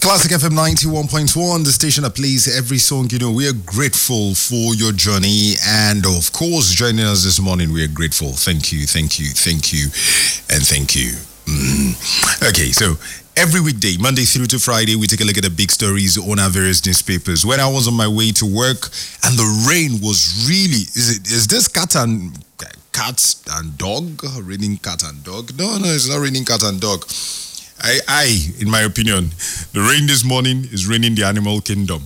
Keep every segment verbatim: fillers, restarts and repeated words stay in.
Classic F M ninety-one point one, the station that plays every song. You know, we are grateful for your journey. And of course, joining us this morning, we are grateful. Thank you, thank you, thank you, and thank you. Mm. Okay, so every weekday, Monday through to Friday, we take a look at the big stories on our various newspapers. When I was on my way to work and the rain was really, is it is this cat and cat and dog? Raining cat and dog? No, no, it's not raining cat and dog. I, I, in my opinion, the rain this morning is raining the animal kingdom.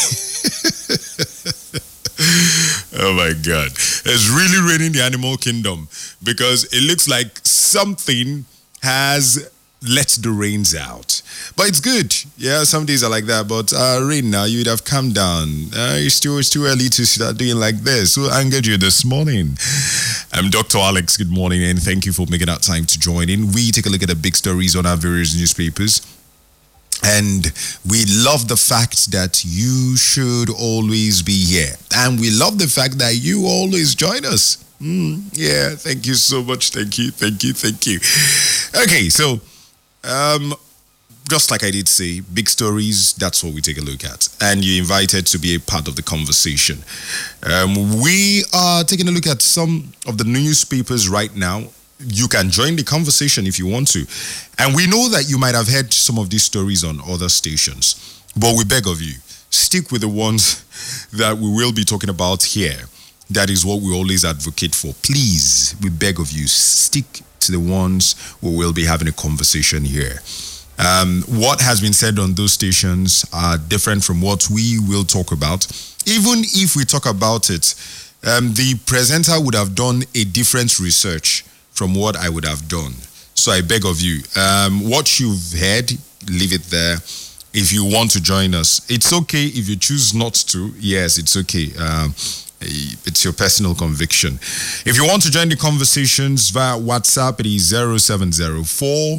Oh my God. It's really raining the animal kingdom because it looks like something has let the rains out. But it's good. Yeah, some days are like that. But uh, rain now, you'd have calmed down. Uh, it's, still, it's too early to start doing like this. Who angered you this morning? I'm Doctor Alex. Good morning, and thank you for making that time to join in. We take a look at the big stories on our various newspapers. And we love the fact that you should always be here. And we love the fact that you always join us. Mm, yeah, thank you so much. Thank you, thank you, thank you. Okay, so... Um, just like I did say, big stories, that's what we take a look at. And you're invited to be a part of the conversation. Um, we are taking a look at some of the newspapers right now. You can join the conversation if you want to. And we know that you might have heard some of these stories on other stations. But we beg of you, stick with the ones that we will be talking about here. That is what we always advocate for. Please, we beg of you, stick to the ones we will be having a conversation here. Um, what has been said on those stations are different from what we will talk about. Even if we talk about it, um, the presenter would have done a different research from what I would have done. So I beg of you, um, what you've heard, leave it there. If you want to join us, it's okay. If you choose not to, yes, it's okay. Um, It's your personal conviction. If you want to join the conversations via WhatsApp, it is zero seven zero four,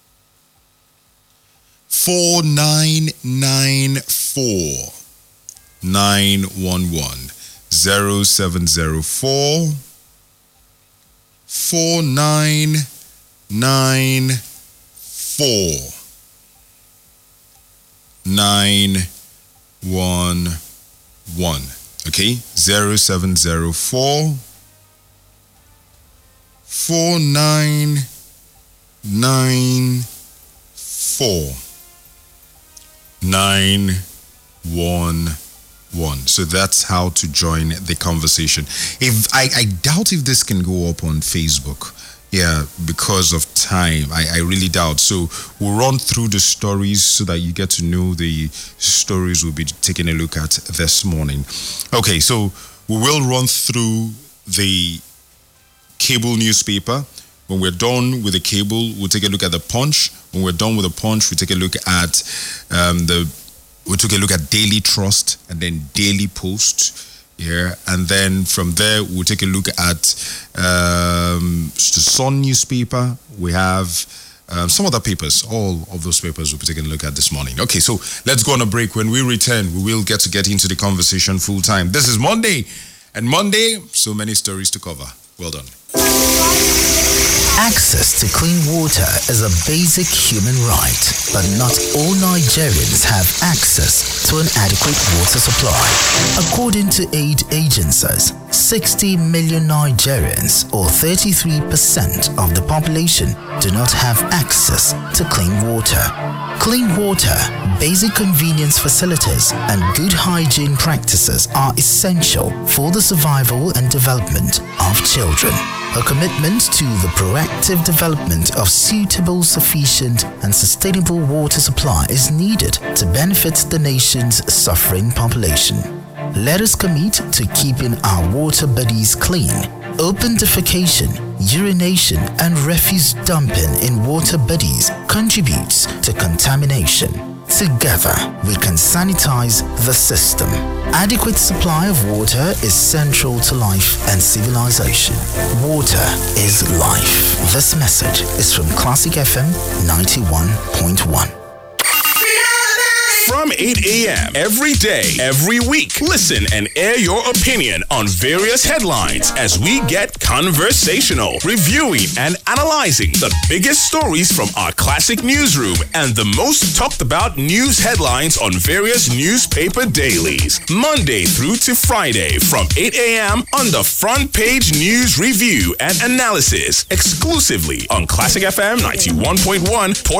four nine nine four, nine one one. zero seven zero four, four nine nine four, nine one one. Okay, zero seven zero four, four nine nine four, nine one one. So that's how to join the conversation. If I, I doubt if this can go up on Facebook. Yeah, because of time, I, I really doubt. So we'll run through the stories so that you get to know the stories we'll be taking a look at this morning. Okay, so we will run through the cable newspaper. When we're done with the cable, we'll take a look at the Punch. When we're done with the Punch, we take a look at um, the. We took a look at Daily Trust and then Daily Post. Yeah, and then from there we'll take a look at um, the Sun newspaper. We have um, some other papers. All of those papers we'll be taking a look at this morning. Okay, so let's go on a break. When we return, we will get to get into the conversation full time. This is Monday, and Monday, so many stories to cover. Well done. Access to clean water is a basic human right, but not all Nigerians have access to an adequate water supply. According to aid agencies, sixty million Nigerians, or thirty-three percent of the population, do not have access to clean water. Clean water, basic convenience facilities, and good hygiene practices are essential for the survival and development of children. A commitment to the proactive development of suitable, sufficient, and sustainable water supply is needed to benefit the nation's suffering population. Let us commit to keeping our water bodies clean. Open defecation, urination, and refuse dumping in water bodies contributes to contamination. Together, we can sanitize the system. Adequate supply of water is central to life and civilization. Water is life. This message is from Classic F M ninety-one point one. From eight a.m. every day, every week. Listen and air your opinion on various headlines as we get conversational, reviewing and analyzing the biggest stories from our classic newsroom and the most talked about news headlines on various newspaper dailies. Monday through to Friday from eight a.m. on the Front Page News Review and Analysis, exclusively on Classic F M ninety-one point one Port